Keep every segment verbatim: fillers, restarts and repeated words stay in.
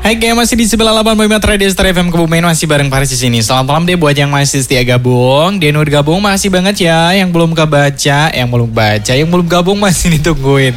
Hai guys, masih di sembilan puluh delapan koma lima Radio Star F M Kebumen, masih bareng Paris di sini. Selamat malam deh buat yang masih setia gabung. Deno gabung masih banget ya, yang belum kebaca, yang belum baca, yang belum gabung masih ditungguin.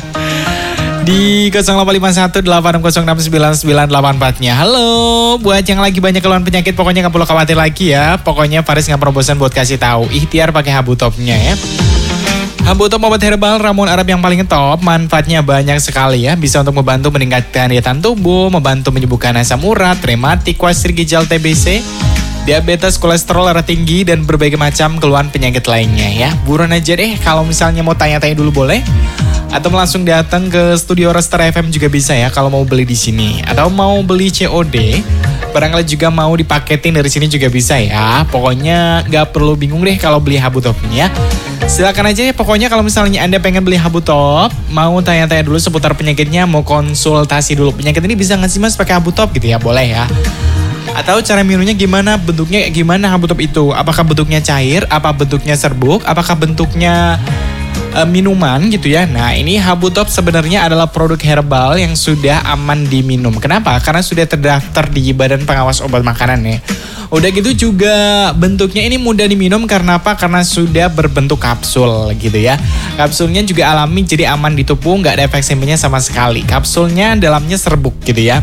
Di nol delapan lima satu delapan nol enam sembilan sembilan delapan empat-nya. Halo, buat yang lagi banyak keluhan penyakit, pokoknya gak perlu khawatir lagi ya. Pokoknya Paris gak pernah bosan buat kasih tahu. Ikhtiar pakai Habu Topnya ya. Habu Top obat herbal ramuan Arab yang paling top, manfaatnya banyak sekali ya. Bisa untuk membantu meningkatkan daya tahan tubuh, membantu menyembuhkan asam urat, rematik, kuasir ginjal, T B C, diabetes, kolesterol darah tinggi, dan berbagai macam keluhan penyakit lainnya ya. Buruan aja deh, kalau misalnya mau tanya-tanya dulu boleh. Atau langsung datang ke studio Star F M juga bisa ya kalau mau beli di sini. Atau mau beli C O D, barangkali juga mau dipaketin dari sini juga bisa ya. Pokoknya gak perlu bingung deh kalau beli Habu Top ini ya. Silakan aja ya, pokoknya kalau misalnya Anda pengen beli Habu Top, mau tanya-tanya dulu seputar penyakitnya, mau konsultasi dulu penyakit ini bisa nggak sih mas pakai Habu Top gitu ya, boleh ya. Atau cara minumnya gimana, bentuknya gimana Habu Top itu, apakah bentuknya cair, apa bentuknya serbuk, apakah bentuknya uh, minuman gitu ya. Nah ini Habu Top sebenarnya adalah produk herbal yang sudah aman diminum. Kenapa? Karena sudah terdaftar di Badan Pengawas Obat Makanan ya. Udah gitu juga bentuknya ini mudah diminum karena apa? Karena sudah berbentuk kapsul gitu ya. Kapsulnya juga alami jadi aman di tubuh, nggak ada efek sampingnya sama sekali. Kapsulnya dalamnya serbuk gitu ya.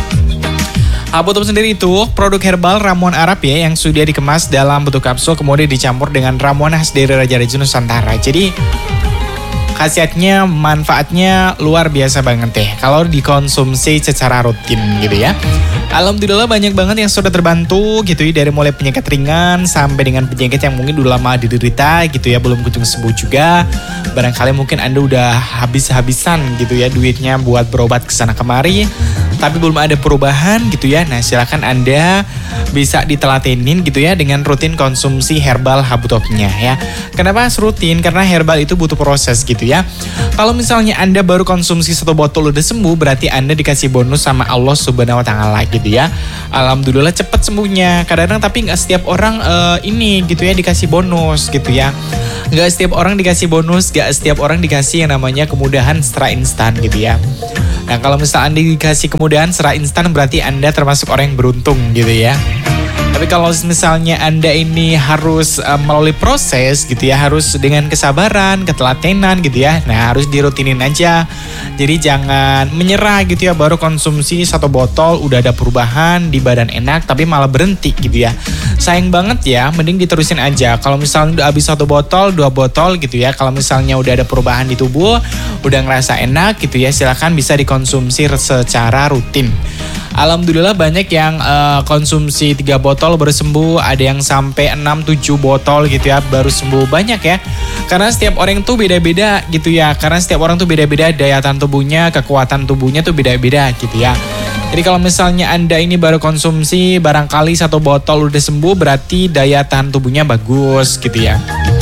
Habu Top sendiri itu produk herbal ramuan Arab ya yang sudah dikemas dalam bentuk kapsul kemudian dicampur dengan ramuan khas dari Raja-Raja Nusantara. Jadi khasiatnya, manfaatnya luar biasa banget deh kalau dikonsumsi secara rutin gitu ya. Alhamdulillah banyak banget yang sudah terbantu gitu ya, dari mulai penyakit ringan sampai dengan penyakit yang mungkin udah lama diderita gitu ya, belum kunjung sembuh juga. Barangkali mungkin Anda udah habis-habisan gitu ya duitnya buat berobat kesana kemari, tapi belum ada perubahan gitu ya. Nah silakan Anda bisa ditelatenin gitu ya dengan rutin konsumsi herbal Habu Topnya ya. Kenapa harus rutin? Karena herbal itu butuh proses gitu ya. Kalau misalnya Anda baru konsumsi satu botol udah sembuh, berarti Anda dikasih bonus sama Allah Subhanahu Wa Taala gitu ya. Alhamdulillah cepet sembuhnya. Kadang-kadang tapi nggak setiap orang uh, ini gitu ya dikasih bonus gitu ya. Nggak setiap orang dikasih bonus, nggak setiap orang dikasih yang namanya kemudahan secara instan gitu ya. Nah kalau misalnya Anda dikasih kemudahan secara instan berarti Anda termasuk orang yang beruntung gitu ya. Tapi kalau misalnya Anda ini harus uh, melalui proses gitu ya, harus dengan kesabaran, ketelatenan gitu ya. Nah harus dirutinin aja. Jadi jangan menyerah gitu ya, baru konsumsi satu botol udah ada perubahan di badan enak tapi malah berhenti gitu ya. Sayang banget ya, mending diterusin aja. Kalau misalnya udah habis satu botol, dua botol gitu ya. Kalau misalnya udah ada perubahan di tubuh, udah ngerasa enak gitu ya, silakan bisa dikonsumsi secara rutin. Alhamdulillah banyak yang uh, konsumsi tiga botol baru sembuh, ada yang sampai enam tujuh botol gitu ya baru sembuh, banyak ya. Karena setiap orang tuh beda-beda gitu ya. Karena setiap orang tuh beda-beda daya tahan tubuhnya, kekuatan tubuhnya tuh beda-beda gitu ya. Jadi kalau misalnya Anda ini baru konsumsi barangkali satu botol udah sembuh, berarti daya tahan tubuhnya bagus gitu ya.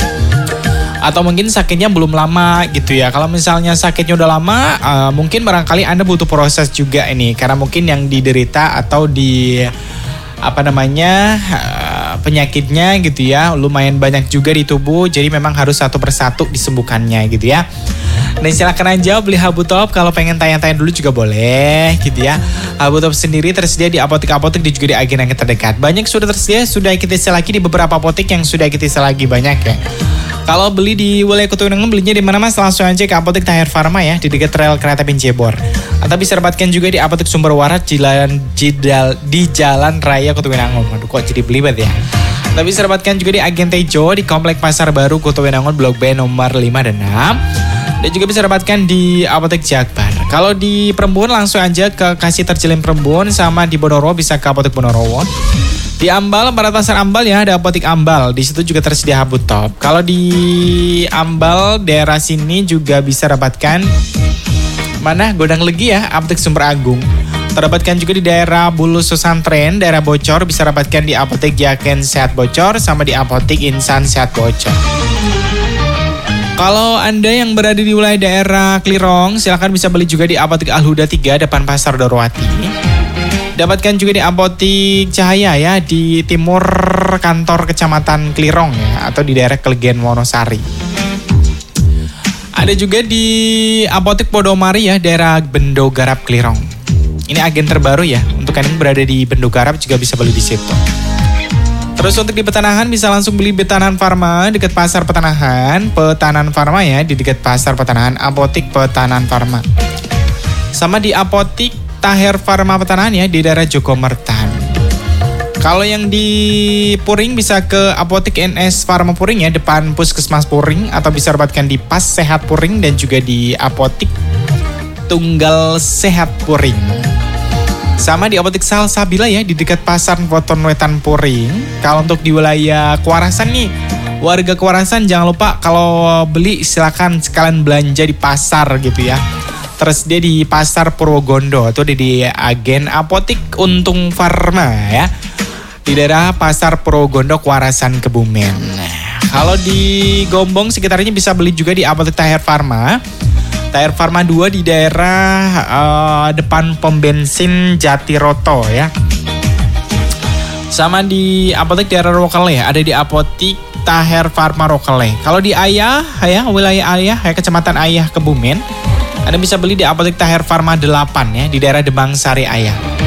Atau mungkin sakitnya belum lama gitu ya. Kalau misalnya sakitnya udah lama, uh, mungkin barangkali Anda butuh proses juga ini. Karena mungkin yang diderita atau di apa namanya uh, penyakitnya gitu ya lumayan banyak juga di tubuh. Jadi memang harus satu persatu disembuhkannya gitu ya. Dan silakan aja beli Habu Top. Kalau pengen tanya-tanya dulu juga boleh gitu ya. Habu Top sendiri tersedia di apotek-apotek dan juga di agen yang terdekat. Banyak sudah tersedia, sudah kita isi lagi di beberapa apotek yang sudah kita isi lagi banyak ya. Kalau beli di wilayah Kota Winangun, belinya di mana mas? Langsung aja ke Apotek Tahir Pharma ya, di dekat rel kereta api Jebor. Atau bisa dapatkan juga di Apotek Sumber Waras di jalan, di jalan Raya Kota Winangun. Aduh kok jadi belibet ya. Atau bisa dapatkan juga di Agen Tejo di Komplek Pasar Baru Kota Winangun Blok B nomor lima dan enam. Dan juga bisa dapatkan di Apotek Jakbar. Kalau di Perembun langsung aja ke Kasih Terjilin Perembun, sama di Bonorowo bisa ke Apotek Bonorowo. Di Ambal, Barat Pasar Ambal ya, ada Apotek Ambal. Di situ juga tersedia Habu Top. Kalau di Ambal daerah sini juga bisa dapatkan mana Godang Legi ya, Apotek Sumber Agung. Terdapatkan juga di daerah Bulu Susantren, daerah Bocor bisa dapatkan di Apotek Jaken Sehat Bocor sama di Apotek Insan Sehat Bocor. Kalau Anda yang berada di wilayah daerah Klirong, silakan bisa beli juga di Apotek Al-Huda tiga depan Pasar Dorowati. Dapatkan juga di Apotek Cahaya ya di timur kantor Kecamatan Klirong ya, atau di daerah Klegen Wonosari. Ada juga di Apotek Podomari ya, daerah Bendo Garap Klirong. Ini agen terbaru ya. Untuk kalian yang berada di Bendung Garap juga bisa beli di situ. Terus untuk di Petanahan bisa langsung beli Petanahan Farma dekat Pasar Petanahan. Petanahan Farma ya di dekat Pasar Petanahan. Apotik Petanahan Farma. Sama di Apotik Taher Farma Petanahan ya di daerah Jogomertan. Kalau yang di Puring bisa ke Apotik N S Farma Puring ya depan Puskesmas Puring. Atau bisa dapatkan di Pas Sehat Puring dan juga di Apotik Tunggal Sehat Puring. Sama di Apotik Salsabila ya di dekat Pasar Poton Wetan Puring. Kalau untuk di wilayah Kuarasan nih, warga Kuarasan jangan lupa kalau beli silakan sekalian belanja di pasar gitu ya. Terus dia di Pasar Purwogondo atau di, di agen Apotik Untung Farma ya. Di daerah Pasar Purwogondo Kuarasan Kebumen. Nah, kalau di Gombong sekitarnya bisa beli juga di Apotik Taher Farma. Taher Farma dua di daerah uh, depan pom bensin Jatiroto ya. Sama di apotek daerah Rokale ada di Apotik Taher Farma Rokale. Kalau di Ayah ya, wilayah Ayah ya, Kecamatan Ayah Kebumen, Anda bisa beli di Apotik Taher Farma delapan ya di daerah Demang Sari Ayah.